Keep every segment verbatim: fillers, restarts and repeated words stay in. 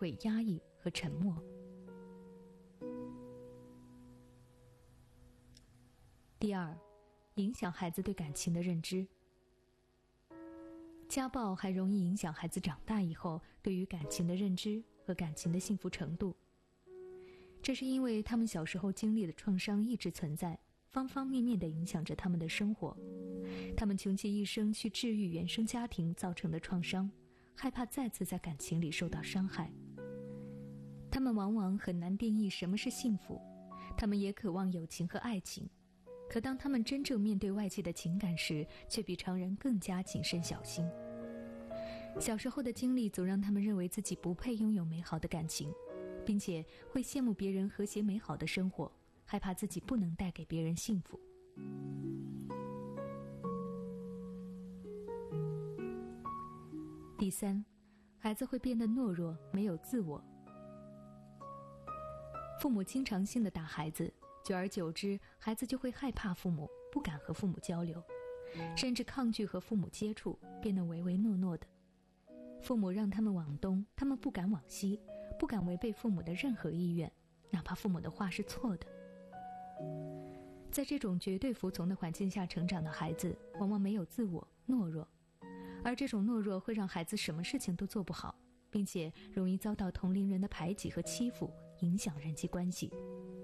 会压抑和沉默。第二，影响孩子对感情的认知。家暴还容易影响孩子长大以后对于感情的认知和感情的幸福程度。这是因为他们小时候经历的创伤一直存在，方方面面地影响着他们的生活。他们穷其一生去治愈原生家庭造成的创伤，害怕再次在感情里受到伤害。他们往往很难定义什么是幸福，他们也渴望友情和爱情，可当他们真正面对外界的情感时，却比常人更加谨慎小心。小时候的经历总让他们认为自己不配拥有美好的感情，并且会羡慕别人和谐美好的生活，害怕自己不能带给别人幸福。第三，孩子会变得懦弱，没有自我。父母经常性地打孩子，久而久之，孩子就会害怕父母，不敢和父母交流，甚至抗拒和父母接触，变得唯唯诺诺的。父母让他们往东，他们不敢往西，不敢违背父母的任何意愿，哪怕父母的话是错的。在这种绝对服从的环境下成长的孩子，往往没有自我，懦弱，而这种懦弱会让孩子什么事情都做不好，并且容易遭到同龄人的排挤和欺负，影响人际关系。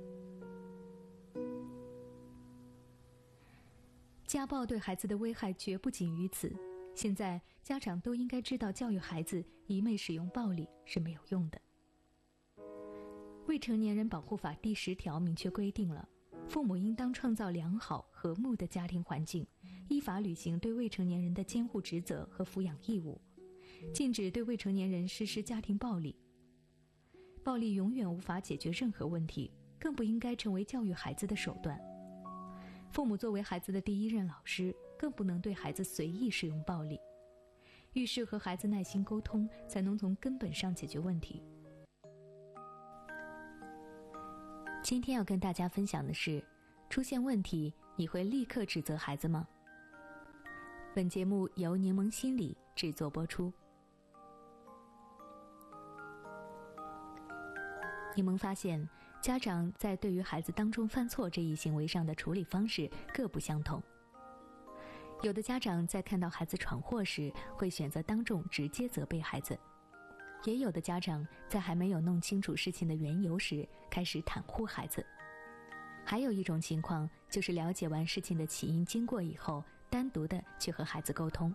家暴对孩子的危害绝不仅于此，现在家长都应该知道，教育孩子一味使用暴力是没有用的。未成年人保护法第十条明确规定了，父母应当创造良好和睦的家庭环境，依法履行对未成年人的监护职责和抚养义务，禁止对未成年人实施家庭暴力。暴力永远无法解决任何问题，更不应该成为教育孩子的手段。父母作为孩子的第一任老师，更不能对孩子随意使用暴力。遇事和孩子耐心沟通，才能从根本上解决问题。今天要跟大家分享的是，出现问题，你会立刻指责孩子吗？本节目由柠檬心理制作播出。柠檬发现，家长在对于孩子当众犯错这一行为上的处理方式各不相同。有的家长在看到孩子闯祸时，会选择当众直接责备孩子；也有的家长在还没有弄清楚事情的缘由时，开始袒护孩子。还有一种情况，就是了解完事情的起因经过以后，单独的去和孩子沟通。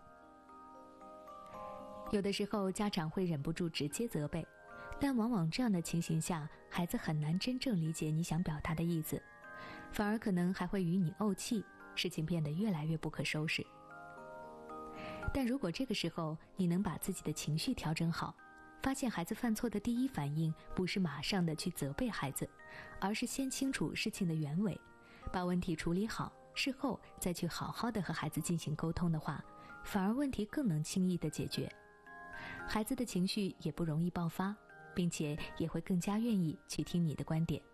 有的时候家长会忍不住直接责备，但往往这样的情形下，孩子很难真正理解你想表达的意思，反而可能还会与你怄气，事情变得越来越不可收拾。但如果这个时候你能把自己的情绪调整好，发现孩子犯错的第一反应不是马上的去责备孩子，而是先清楚事情的原委，把问题处理好，事后再去好好的和孩子进行沟通的话，反而问题更能轻易的解决。孩子的情绪也不容易爆发，并且也会更加愿意去听你的观点。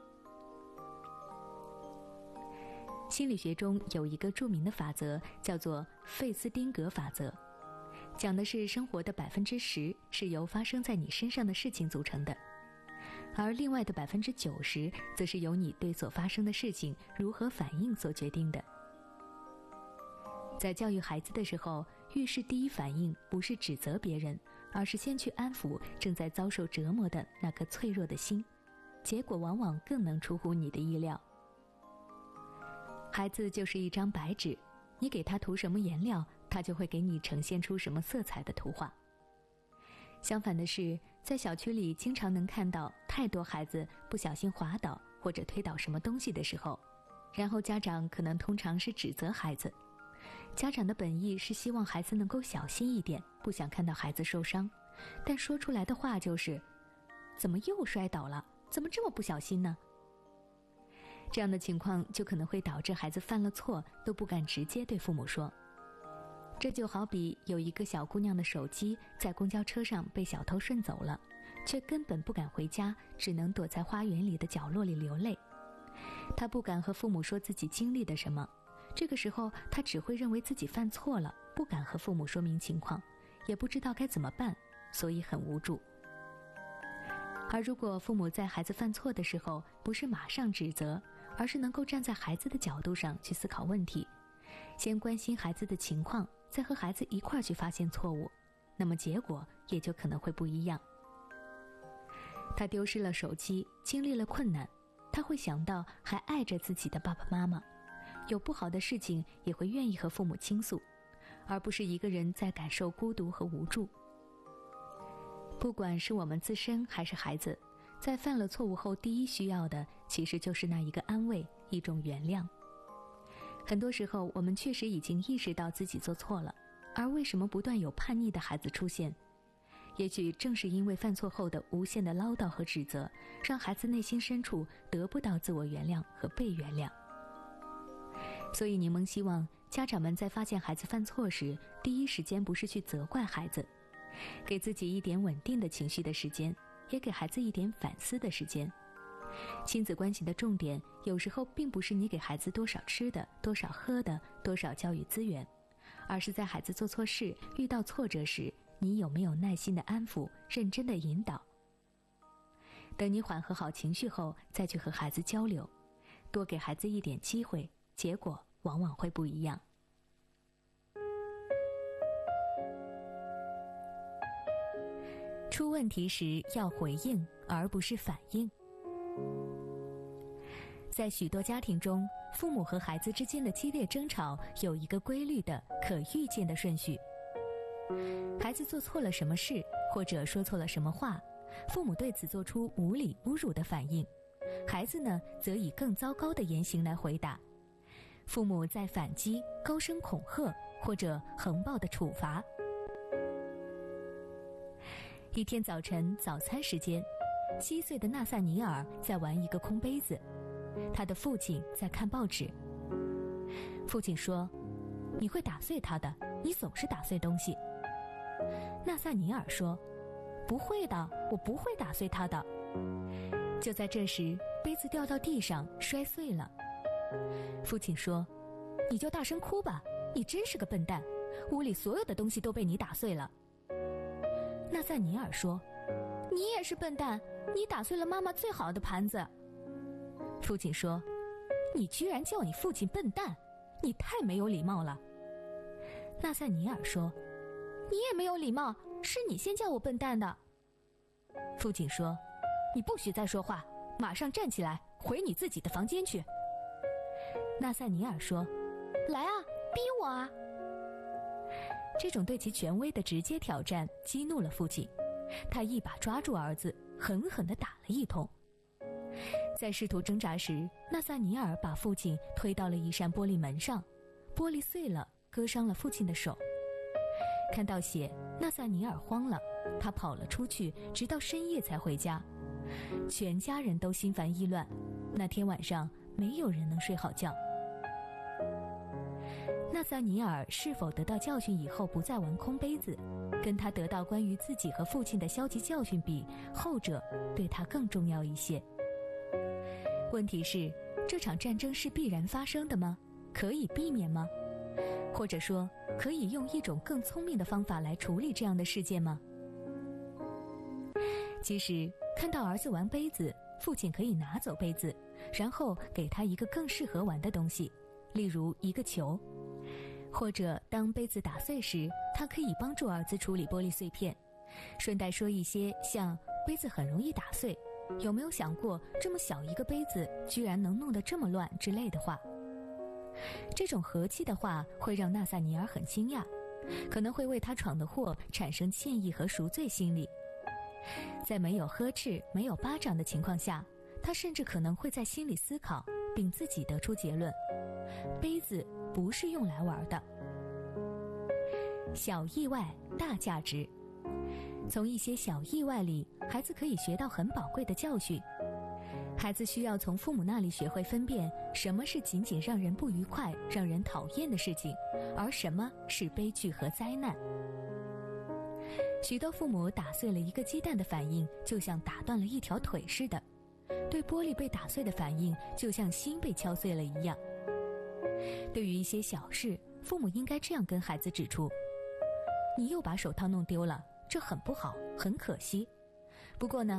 心理学中有一个著名的法则，叫做费斯汀格法则，讲的是生活的百分之十是由发生在你身上的事情组成的，而另外的百分之九十则是由你对所发生的事情如何反应所决定的。在教育孩子的时候，遇事第一反应不是指责别人，而是先去安抚正在遭受折磨的那颗脆弱的心，结果往往更能出乎你的意料。孩子就是一张白纸，你给他涂什么颜料，他就会给你呈现出什么色彩的图画。相反的是，在小区里经常能看到太多孩子不小心滑倒或者推倒什么东西的时候，然后家长可能通常是指责孩子。家长的本意是希望孩子能够小心一点，不想看到孩子受伤，但说出来的话就是怎么又摔倒了，怎么这么不小心呢？这样的情况就可能会导致孩子犯了错都不敢直接对父母说。这就好比有一个小姑娘的手机在公交车上被小偷顺走了，却根本不敢回家，只能躲在花园里的角落里流泪。她不敢和父母说自己经历的什么，这个时候她只会认为自己犯错了，不敢和父母说明情况，也不知道该怎么办，所以很无助。 而如果父母在孩子犯错的时候不是马上指责，而是能够站在孩子的角度上去思考问题，先关心孩子的情况，再和孩子一块儿去发现错误，那么结果也就可能会不一样。他丢失了手机，经历了困难，他会想到还爱着自己的爸爸妈妈，有不好的事情也会愿意和父母倾诉，而不是一个人在感受孤独和无助。不管是我们自身还是孩子，在犯了错误后，第一需要的其实就是那一个安慰，一种原谅。很多时候我们确实已经意识到自己做错了，而为什么不断有叛逆的孩子出现？也许正是因为犯错后的无限的唠叨和指责，让孩子内心深处得不到自我原谅和被原谅。所以柠檬希望家长们在发现孩子犯错时，第一时间不是去责怪孩子，给自己一点稳定的情绪的时间，也给孩子一点反思的时间。亲子关系的重点有时候并不是你给孩子多少吃的、多少喝的、多少教育资源，而是在孩子做错事、遇到挫折时，你有没有耐心的安抚、认真的引导。等你缓和好情绪后，再去和孩子交流，多给孩子一点机会，结果往往会不一样。出问题时要回应，而不是反应。在许多家庭中，父母和孩子之间的激烈争吵有一个规律的、可预见的顺序。孩子做错了什么事，或者说错了什么话，父母对此做出无理侮辱的反应，孩子呢，则以更糟糕的言行来回答。父母在反击、高声恐吓，或者横暴的处罚。一天早晨早餐时间，七岁的纳萨尼尔在玩一个空杯子，他的父亲在看报纸。父亲说：“你会打碎它的，你总是打碎东西。”纳萨尼尔说：“不会的，我不会打碎它的。”就在这时，杯子掉到地上，摔碎了。父亲说：“你就大声哭吧，你真是个笨蛋，屋里所有的东西都被你打碎了。”纳萨尼尔说：“你也是笨蛋，你打碎了妈妈最好的盘子。”父亲说：“你居然叫你父亲笨蛋，你太没有礼貌了。”纳萨尼尔说：“你也没有礼貌，是你先叫我笨蛋的。”父亲说：“你不许再说话，马上站起来，回你自己的房间去。”纳萨尼尔说：“来啊，逼我啊！”这种对其权威的直接挑战激怒了父亲，他一把抓住儿子，狠狠地打了一通。在试图挣扎时，纳萨尼尔把父亲推到了一扇玻璃门上，玻璃碎了，割伤了父亲的手。看到血，纳萨尼尔慌了，他跑了出去，直到深夜才回家。全家人都心烦意乱，那天晚上没有人能睡好觉。纳萨尼尔是否得到教训以后不再玩空杯子，跟他得到关于自己和父亲的消极教训比，后者对他更重要一些。问题是，这场战争是必然发生的吗？可以避免吗？或者说，可以用一种更聪明的方法来处理这样的事件吗？其实，看到儿子玩杯子，父亲可以拿走杯子，然后给他一个更适合玩的东西，例如一个球。或者当杯子打碎时，他可以帮助儿子处理玻璃碎片，顺带说一些像杯子很容易打碎，有没有想过这么小一个杯子居然能弄得这么乱之类的话。这种和气的话会让纳萨尼尔很惊讶，可能会为他闯的祸产生歉意和赎罪心理。在没有呵斥、没有巴掌的情况下，他甚至可能会在心里思考，并自己得出结论：杯子不是用来玩的。小意外，大价值。从一些小意外里，孩子可以学到很宝贵的教训。孩子需要从父母那里学会分辨什么是仅仅让人不愉快、让人讨厌的事情，而什么是悲剧和灾难。许多父母打碎了一个鸡蛋的反应，就像打断了一条腿似的；对玻璃被打碎的反应，就像心被敲碎了一样。对于一些小事，父母应该这样跟孩子指出：你又把手套弄丢了，这很不好，很可惜。不过呢，